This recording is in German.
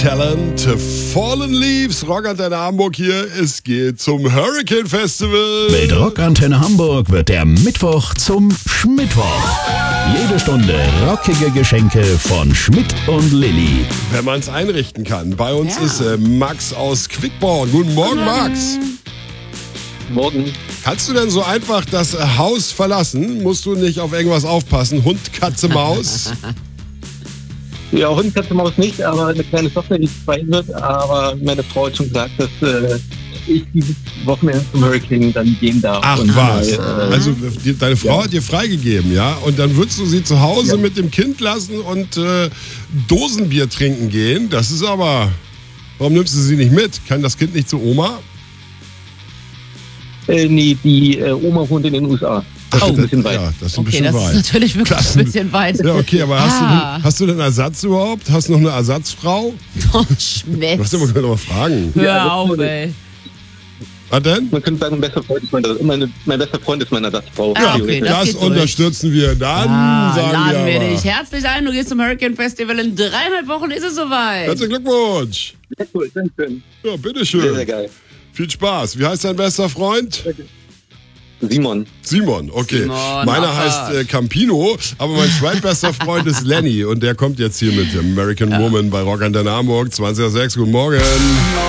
Talent, Fallen Leaves, Rockantenne Hamburg hier. Es geht zum Hurricane Festival. Mit Rockantenne Hamburg wird der Mittwoch zum Schmittwoch. Jede Stunde rockige Geschenke von Schmidt und Lilly. Wenn man es einrichten kann. Bei uns ist Max aus Quickborn. Guten Morgen, Max. Morgen. Kannst du denn so einfach das Haus verlassen? Musst du nicht auf irgendwas aufpassen? Hund, Katze, Maus? Ja, Hund, Katze, Maus nicht, aber eine kleine Tochter, die 2 wird. Aber meine Frau hat schon gesagt, dass ich dieses Wochenende zum Hurricane dann gehen darf. Ach und was, mal, also deine Frau hat dir freigegeben, ja? Und dann würdest du sie zu Hause mit dem Kind lassen und Dosenbier trinken gehen? Das ist aber... Warum nimmst du sie nicht mit? Kann das Kind nicht zu Oma? Nee, die Oma wohnt in den USA. Das ist ein bisschen weit. Ja, das ist ein Okay, bisschen das weit. ist natürlich wirklich ein bisschen weit. Ja, okay, aber hast du denn Ersatz überhaupt? Hast du noch eine Ersatzfrau? Oh, Schmidt. Was immer mal fragen. Hör auf, ey. Was denn? Man könnte sagen, mein bester Freund ist meine Ersatzfrau. Ah, okay, Das geht durch. unterstützen wir. Dann sagen Laden wir aber. dich herzlich ein. Du gehst zum Hurricane Festival. In 3,5 Wochen ist es soweit. Herzlichen Glückwunsch. Sehr cool, Dankeschön. Ja, bitteschön. Sehr, sehr geil. Viel Spaß. Wie heißt dein bester Freund? Simon. Simon, okay. Simon, Meiner Abfahrt. heißt Campino, aber mein zweitbester Freund ist Lenny und der kommt jetzt hier mit American Woman bei Rockantenne Hamburg, 20.06 Uhr. Guten Morgen.